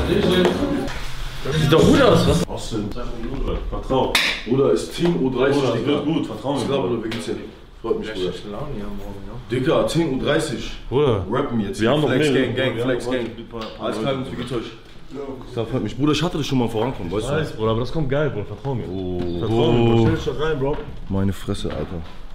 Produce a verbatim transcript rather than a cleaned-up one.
Sieht doch gut aus, was? Austin, vertrau. Bruder, ist Team U dreißig, Bruder, Digga. wird gut, vertrau mir. Bruder, wie geht's dir? Freut mich, Bruder. Laune hier morgen, ja. Digga, Team U dreißig. Bruder, Rappen jetzt. wir haben noch Flex mehr. Gang, Gang, Flex Gang. Alles klar, wie geht's euch? Das freut mich. Bruder, ich hatte das schon mal vorankommen, weißt du? Weiß, Bruder, aber das kommt geil, Bruder, vertrau mir. Oh, Vertrau mir, Bruder, stell dich da rein, Bro. Meine Fresse, Alter.